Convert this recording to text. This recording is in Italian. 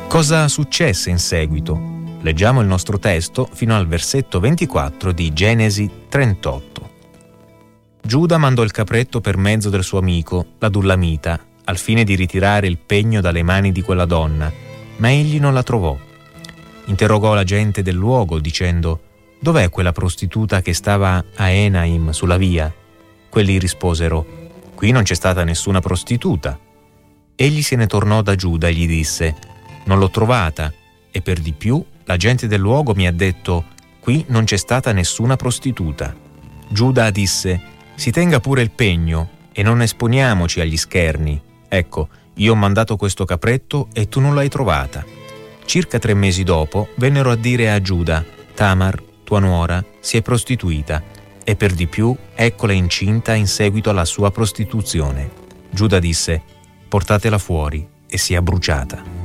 Cosa successe in seguito? Leggiamo il nostro testo fino al versetto 24 di Genesi 38. Giuda mandò il capretto per mezzo del suo amico, l'Adullamita, al fine di ritirare il pegno dalle mani di quella donna, ma egli non la trovò. Interrogò la gente del luogo dicendo: «Dov'è quella prostituta che stava a Enaim sulla via?» Quelli risposero: «Qui non c'è stata nessuna prostituta». Egli se ne tornò da Giuda e gli disse: «Non l'ho trovata, e per di più la gente del luogo mi ha detto: qui non c'è stata nessuna prostituta». Giuda disse: «Si tenga pure il pegno e non esponiamoci agli scherni. Ecco, io ho mandato questo capretto e tu non l'hai trovata». Circa 3 mesi dopo vennero a dire a Giuda: «Tamar, tua nuora, si è prostituita, e per di più eccola incinta in seguito alla sua prostituzione». Giuda disse: «Portatela fuori e sia bruciata».